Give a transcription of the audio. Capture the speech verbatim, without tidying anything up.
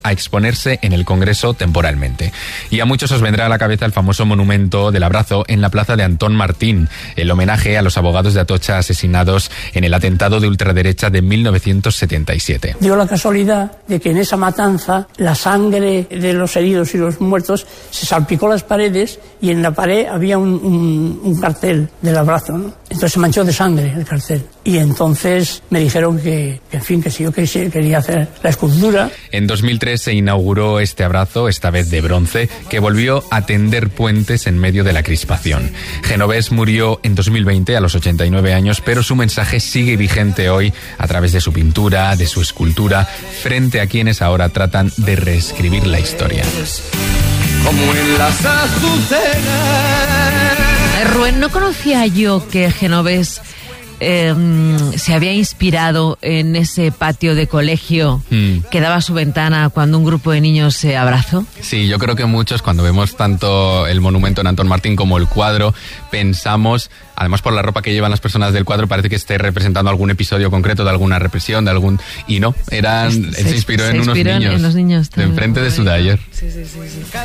a exponerse en el Congreso temporalmente. Y a muchos os vendrá a la cabeza el famoso monumento del abrazo en la plaza de Antón Martín, el homenaje a los abogados de Atocha asesinados en el atentado de ultraderecha de mil novecientos setenta y siete. Dio la casualidad de que en esa matanza la sangre de los heridos y los muertos se salpicó las paredes y en la pared había un, un, un cartel del abrazo, ¿no? Entonces se manchó de sangre el cartel. Y entonces me dijeron que, que en fin, que si yo quería hacer la escultura. En dos mil tres se inauguró este abrazo, esta vez de bronce, que volvió a tender puentes en medio de la crispación. Genovés murió en dos mil veinte a los ochenta y nueve años, pero su mensaje sigue vigente hoy a través de su pintura, de su escultura, frente a quienes ahora tratan de reescribir la historia. Como en las azucenas. Rubén, no conocía yo que Genovés eh, se había inspirado en ese patio de colegio mm. que daba a su ventana cuando un grupo de niños se abrazó. Sí, yo creo que muchos, cuando vemos tanto el monumento en Antón Martín como el cuadro, pensamos, además por la ropa que llevan las personas del cuadro, parece que esté representando algún episodio concreto de alguna represión, de algún... Y no, eran, se, se inspiró, se en, inspiró unos niños, en los niños de enfrente de su taller. Sí, sí, sí, sí.